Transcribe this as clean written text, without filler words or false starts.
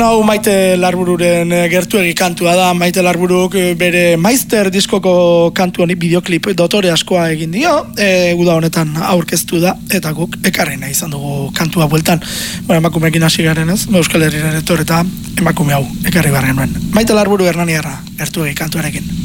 hau Maite Larbururen gertuegi kantua da. Maite Larburuk bere Maister diskoko kantu honi bideoklip dotore askoa egin dio, uda honetan aurkeztu da, eta guk ekarri nahi izan dugu kantua bueltan. Emakumeekin hasi garen ez, Euskal Herriaren etorreta emakume hau ekarri barren nuen. Maite Larburu Hernaniarra gertuegi kantuarekin.